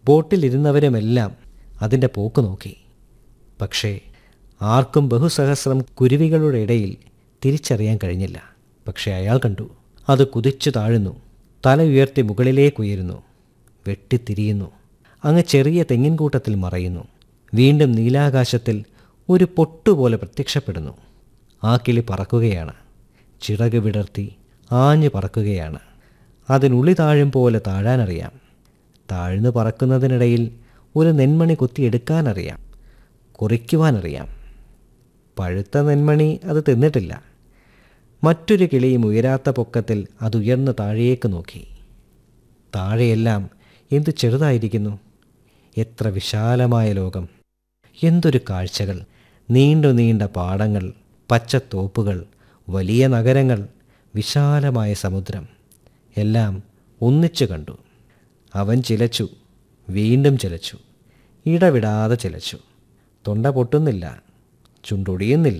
ബോട്ടിലിരുന്നവരുമെല്ലാം അതിൻ്റെ പോക്ക് നോക്കി. പക്ഷേ ആർക്കും ബഹുസഹസ്രം കുരുവികളുടെ ഇടയിൽ തിരിച്ചറിയാൻ കഴിഞ്ഞില്ല. പക്ഷേ അയാൾ കണ്ടു, അത് കുതിച്ചു താഴുന്നു, തല ഉയർത്തി മുകളിലേക്കുയരുന്നു, വെട്ടിത്തിരിയുന്നു, അങ്ങ് ചെറിയ തെങ്ങിൻകൂട്ടത്തിൽ മറയുന്നു, വീണ്ടും നീലാകാശത്തിൽ ഒരു പൊട്ടുപോലെ പ്രത്യക്ഷപ്പെടുന്നു. ആ കിളി പറക്കുകയാണ്, ചിറക് വിടർത്തി ആഞ്ഞു പറക്കുകയാണ്. അതിനുള്ളി താഴും പോലെ താഴാനറിയാം. താഴ്ന്നു പറക്കുന്നതിനിടയിൽ ഒരു നെന്മണി കൊത്തിയെടുക്കാനറിയാം, കുറിക്കുവാനറിയാം. പഴുത്ത നെന്മണി അത് തിന്നിട്ടില്ല. മറ്റൊരു കിളിയും ഉയരാത്ത പൊക്കത്തിൽ അതുയർന്ന് താഴേക്ക് നോക്കി. താഴെയെല്ലാം എന്തു ചെറുതായിരിക്കുന്നു! എത്ര വിശാലമായ ലോകം! എന്തൊരു കാഴ്ചകൾ! നീണ്ടു നീണ്ട പാടങ്ങൾ, പച്ചത്തോപ്പുകൾ, വലിയ നഗരങ്ങൾ, വിശാലമായ സമുദ്രം, എല്ലാം ഒന്നിച്ചു കണ്ടു. അവൻ ചിലച്ചു, വീണ്ടും ചിലച്ചു, ഇടവിടാതെ ചിലച്ചു. തൊണ്ട പൊട്ടുന്നില്ല, ചുണ്ടൊടിയുന്നില്ല.